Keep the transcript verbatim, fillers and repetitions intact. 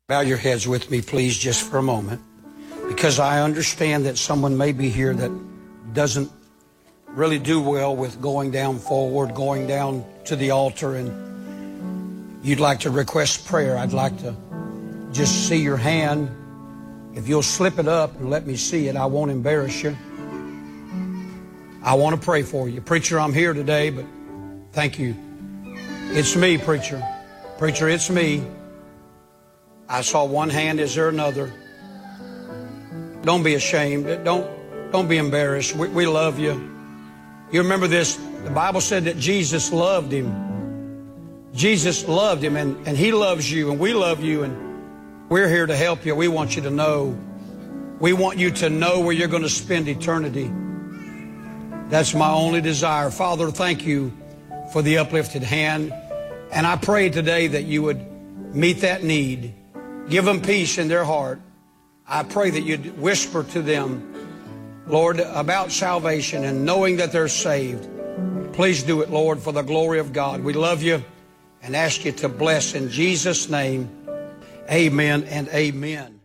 Bow your heads with me, please, just for a moment, because I understand that someone may be here that doesn't really do well with going down forward, going down to the altar, and you'd like to request prayer. I'd like to just see your hand. If you'll slip it up and let me see it, I won't embarrass you. I want to pray for you. Preacher, I'm here today, but thank you. It's me, preacher. Preacher, it's me. I saw one hand. Is there another? Don't be ashamed. Don't, don't be embarrassed. We, we love you. You remember this? The Bible said that Jesus loved him. Jesus loved him, and, and he loves you, and we love you, and we're here to help you. We want you to know. We want you to know where you're going to spend eternity. That's my only desire. Father, thank you for the uplifted hand. And I pray today that you would meet that need. Give them peace in their heart. I pray that you'd whisper to them, Lord, about salvation and knowing that they're saved. Please do it, Lord, for the glory of God. We love you and ask you to bless in Jesus' name. Amen and amen.